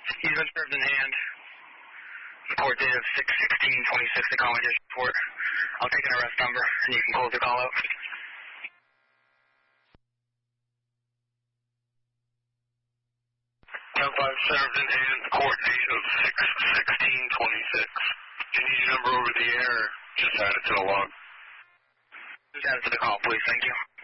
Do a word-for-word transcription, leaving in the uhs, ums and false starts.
He's been served in hand. The court date of six sixteen twenty-six to call my district court. I'll take an arrest number, and you can close the call out. ten five served in hand, court date of six sixteen twenty-six. Do you need your number over the air, or just add it to the log? Just add it to the call, please. Thank you.